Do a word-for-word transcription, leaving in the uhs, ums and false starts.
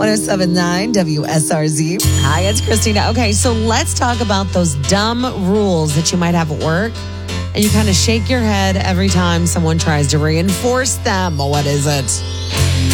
oh seven point nine W S R Z. Hi, it's Christina. Okay, so let's talk about those dumb rules that you might have at work, and you kind of shake your head every time someone tries to reinforce them. What is it?